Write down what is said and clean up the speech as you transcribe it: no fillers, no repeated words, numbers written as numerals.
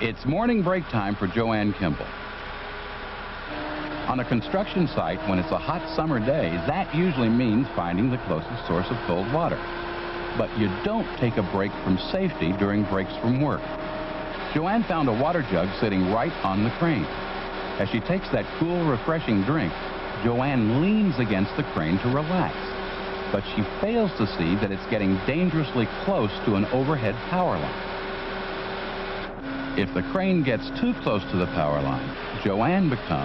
It's morning break time for Joanne Kimball. On a construction site, when it's a hot summer day, that usually means finding the closest source of cold water. But you don't take a break from safety during breaks from work. Joanne found a water jug sitting right on the crane. As she takes that cool, refreshing drink, Joanne leans against the crane to relax. But she fails to see that it's getting dangerously close to an overhead power line. If the crane gets too close to the power line, Joanne becomes